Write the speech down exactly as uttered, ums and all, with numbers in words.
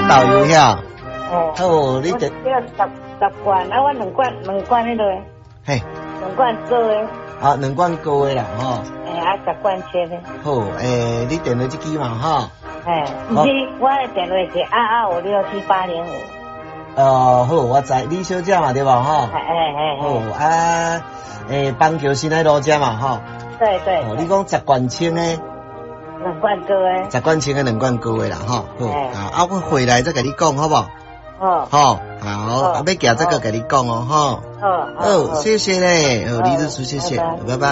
当导游遐。 哦。 好，你得。 要十十罐，啊，我两罐两罐迄落。 嘿。 两罐高诶。 啊，两罐高诶啦，吼。 诶，啊，十罐切诶。 好，诶，你电话这支嘛，吼。 诶，唔是，我诶电话是啊啊五六七八零五。 哦，好，我知，李小姐嘛，对吧？吼。 哎哎哎。 好啊，诶，邦桥新来路遮嘛，吼。 对对。 哦，你讲十罐清诶。 两罐高诶。十罐清诶，两罐高诶啦，吼。好，啊，我回来再甲你讲，好不好？ 好。 好，好，啊，要行这个甲你讲哦，吼。 好。 好，谢谢嘞，哦，李律师，谢谢，拜拜。